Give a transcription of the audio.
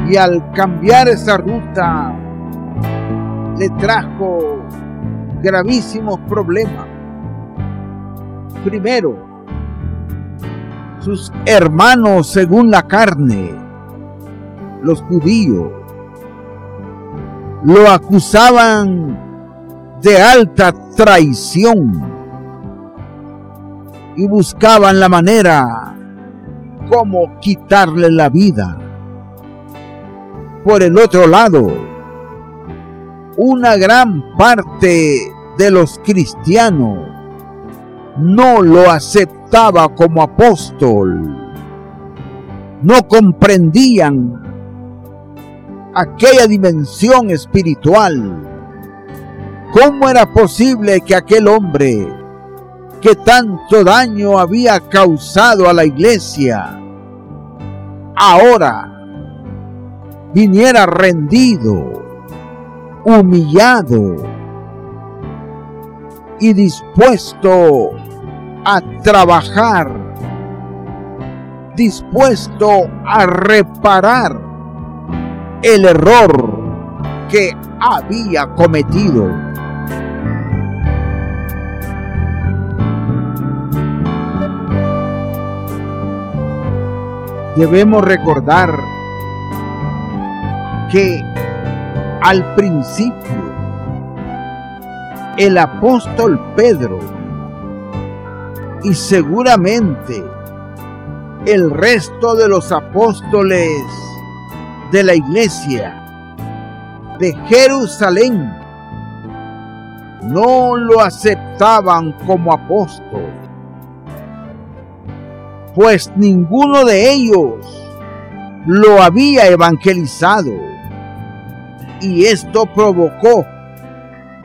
Y al cambiar esa ruta, le trajo gravísimos problemas. Primero, sus hermanos según la carne, los judíos, lo acusaban de alta traición y buscaban la manera como quitarle la vida. Por el otro lado, una gran parte de los cristianos no lo aceptaba como apóstol. No comprendían aquella dimensión espiritual. ¿Cómo era posible que aquel hombre que tanto daño había causado a la iglesia ahora viniera rendido, humillado y dispuesto a trabajar, dispuesto a reparar el error que había cometido? Debemos recordar que al principio el apóstol Pedro y seguramente el resto de los apóstoles de la iglesia de Jerusalén no lo aceptaban como apóstol, pues ninguno de ellos lo había evangelizado, y esto provocó